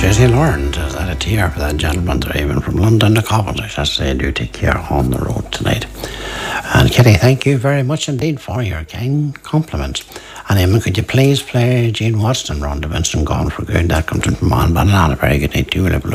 Tracy Lawrence has had a tear for that gentleman there, even from London to Cavendish. I say, do take care on the road tonight. And Kitty, thank you very much indeed for your kind compliments. And Emma, could you please play Gene Watson, Rhonda Vincent, Gone for Good? That comes in from on Banana. Very good night to you.